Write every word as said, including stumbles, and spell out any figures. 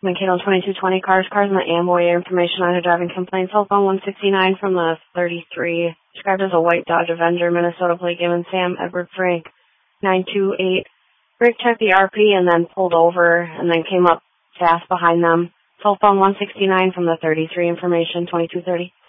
Mankato twenty-two twenty, cars, cars in the Amboy, information on a driving complaint. Cell phone one sixty-nine from the thirty-three, described as a white Dodge Avenger, Minnesota plate, given Sam Edward Frank, nine two eight. Brake checked the R P and then pulled over and then came up fast behind them. Cell phone one sixty-nine from the thirty-three, information twenty-two thirty.